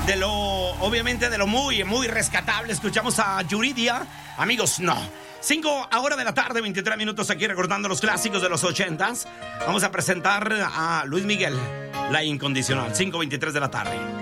obviamente de lo muy, muy rescatable. Escuchamos a Yuridia. Amigos, no. 5 de la tarde, 23 minutos aquí recordando los clásicos de los 80s. Vamos a presentar a Luis Miguel, La Incondicional. 5:23 de la tarde.